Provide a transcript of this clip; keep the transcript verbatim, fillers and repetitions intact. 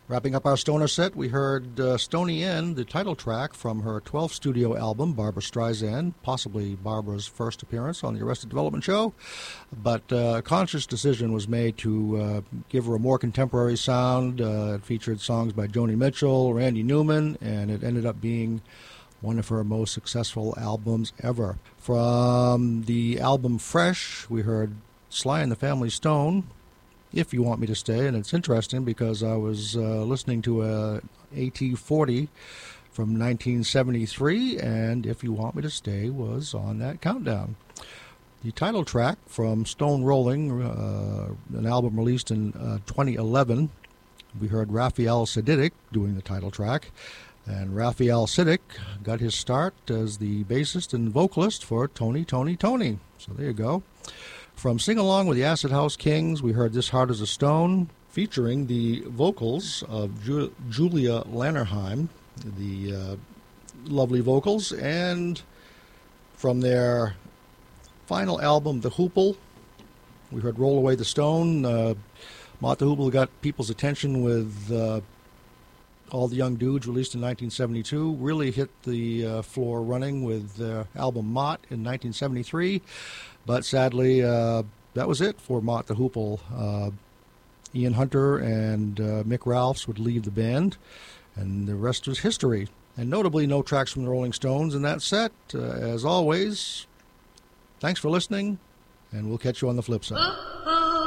Wrapping up our Stoner set, we heard uh, Stony End, the title track from her twelfth studio album, Barbra Streisand, possibly Barbara's first appearance on the Arrested Development show. But uh, a conscious decision was made to uh, give her a more contemporary sound. Uh, it featured songs by Joni Mitchell, Randy Newman, and it ended up being one of her most successful albums ever. From the album Fresh, we heard Sly and the Family Stone, If You Want Me to Stay, and it's interesting because I was uh, listening to a A T forty from nineteen seventy-three, and If You Want Me to Stay was on that countdown. The title track from Stone Rolling, uh, an album released in uh, twenty eleven, we heard Raphael Sidic doing the title track, and Raphael Sidic got his start as the bassist and vocalist for Tony, Tony, Tony. So there you go. From Sing Along with the Acid House Kings, we heard This Heart is a Stone, featuring the vocals of Ju- Julia Lannerheim, the uh, lovely vocals. And from their final album, The Hoople, we heard Roll Away the Stone. Uh, Mott the Hoople got people's attention with uh, All the Young Dudes, released in nineteen seventy-two. Really hit the uh, floor running with the album Mott in nineteen seventy-three. But sadly, uh, that was it for Mott the Hoople. Uh, Ian Hunter and uh, Mick Ralphs would leave the band, and the rest was history. And notably, no tracks from the Rolling Stones in that set. Uh, as always, thanks for listening, and we'll catch you on the flip side.